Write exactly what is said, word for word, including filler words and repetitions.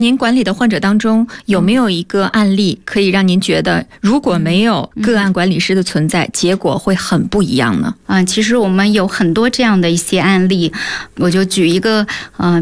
您管理的患者当中有没有一个案例可以让您觉得如果没有个案管理师的存在，结果会很不一样呢？ 嗯、呃，其实我们有很多这样的一些案例，我就举一个呃